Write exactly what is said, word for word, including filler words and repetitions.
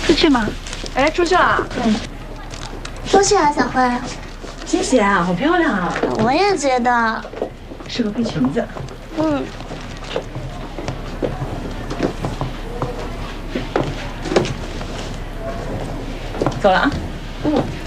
出去吗？ 哎，出去了。 嗯。多谢啊，小慧。 谢谢啊，好漂亮啊！ 我也觉得。 适合配裙子。 嗯。 走了啊。嗯。